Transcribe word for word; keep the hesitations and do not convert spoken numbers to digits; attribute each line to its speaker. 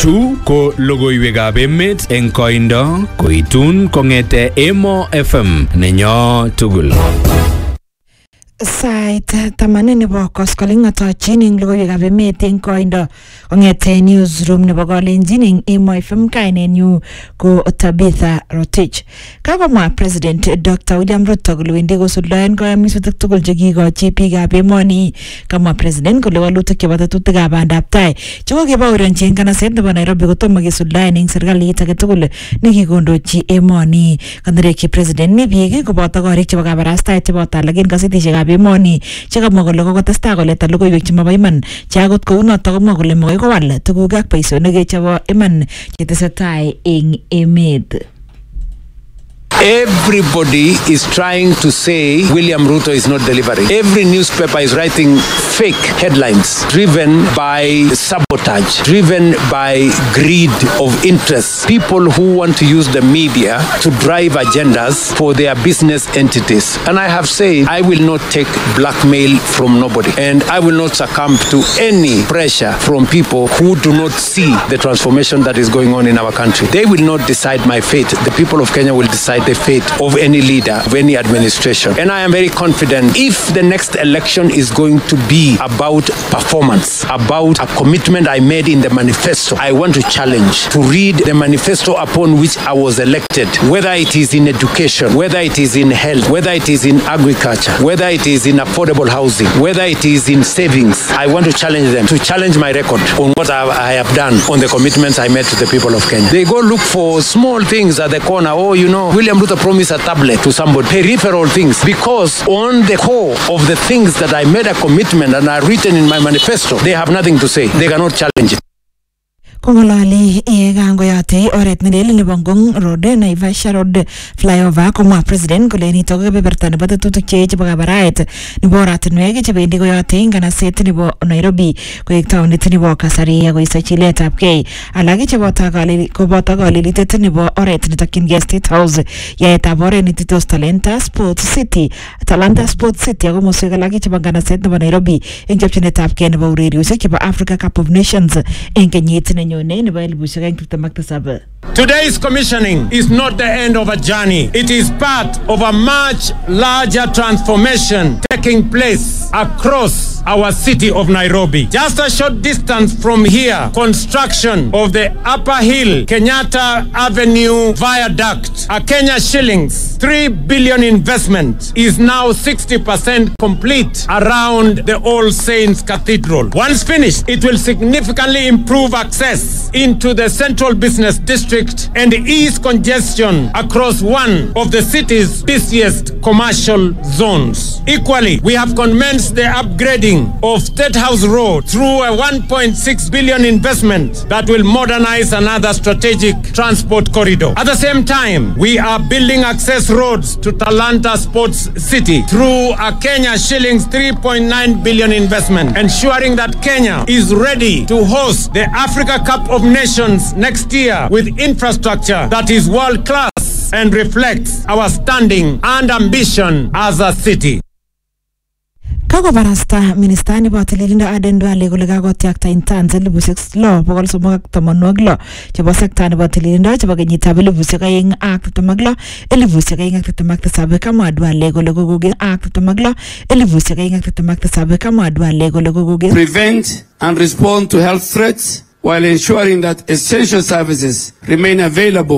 Speaker 1: Chu ko logoiwekab emet eng koindo koitun kongete Emo F M nenyo tugul.
Speaker 2: Sait tamanini nebo koskoling atochin eng logoiwekab emet eng koindo kongete newsroom nebo Kalenjin eng Emo F M. Kainenyu ko Tabitha Rotich. Kakomwa President Doctor William Ruto kole wendi kosuldaen kayamisutik tugul chekikochi biikab emoni. Kamwa President kole walutik chebo tetutikab bandab tai chekokebaorionji eng kanaset nebo Nairobi kotomo kesuldaen eng serikalit age tugul nekikondochi emoni. Kanerekyi President ni biik koboto korik chebo kabarastaet cheboto alak eng gazetishekab emoni chekamwa kole kokotestai koleta logoiwek chemabo iman che akot kounoto komwa kole makoi kowal tuguk ak boisionik chebo iman chetesetai eng emet.
Speaker 3: Everybody is trying to say William Ruto is not delivering. Every newspaper is writing fake headlines driven by sabotage, driven by greed of interests. People who want to use the media to drive agendas for their business entities. And I have said I will not take blackmail from nobody. And I will not succumb to any pressure from people who do not see the transformation that is going on in our country. They will not decide my fate. The people of Kenya will decide the fate of any leader, of any administration. And I am very confident if the next election is going to be about performance, about a commitment I made in the manifesto, I want to challenge to read the manifesto upon which I was elected, whether it is in education, whether it is in health, whether it is in agriculture, whether it is in affordable housing, whether it is in savings. I want to challenge them, to challenge my record on what I have done, on the commitments I made to the people of Kenya. They go look for small things at the corner. Oh, you know, William Ruto promised a tablet to somebody, peripheral things, because on the core of the things that I made a commitment and are written in my manifesto, they have nothing to say. They cannot challenge it.
Speaker 2: Kongolali egango yate oret nilele nebo Ngong Road Naivasha Road flyover komwa President kole nito kebeberta nebo tetutik che chebo kabaraet nebo oratinwek chebendi koyote eng kanaset nebo Nairobi koek taunit nebo kasari akoisto chiletab kei. Alak cheboto koboto kalilitet nebo oret nitokyingei State House, yaetab oret nititos Talanta Sports City, Talanta Sports City ako moswek alak chebo kanaset nebo Nairobi eng chopchinetab kei nebo ureriosiek chebo Africa Cup of Nations eng kenyit ne
Speaker 3: Today's commissioning is not the end of a journey. It is part of a much larger transformation taking place across our city of Nairobi. Just a short distance from here, construction of the Upper Hill Kenyatta Avenue Viaduct, a Kenya shillings three billion investment, is now sixty percent complete around the All Saints Cathedral. Once finished, it will significantly improve access into the central business district and ease congestion across one of the city's busiest commercial zones. Equally, we have commenced the upgrading of State House Road through a one point six billion investment that will modernize another strategic transport corridor. At the same time, we are building access roads to Talanta Sports City through a Kenya shillings three point nine billion investment, ensuring that Kenya is ready to host the Africa Cup of Nations next year with infrastructure that is world class and reflects our standing and ambition as a city.
Speaker 2: Kako barasta minister nebo tililindo Aden Duale kole kakotyakta intanz elibushek lo bokol somok ak tamanwokik lo chebo sekta nebo tililindo chebo kenyitab elibushek aeng ak tiptem ak lo elibushek aeng ak tiptem ak tisab. Kamwa Duale kole kokoker ak tiptem ak lo elibushek aeng ak tiptem ak tisab. Kamwa Duale kole kokoker
Speaker 4: prevent and respond to health threats while ensuring that essential services remain available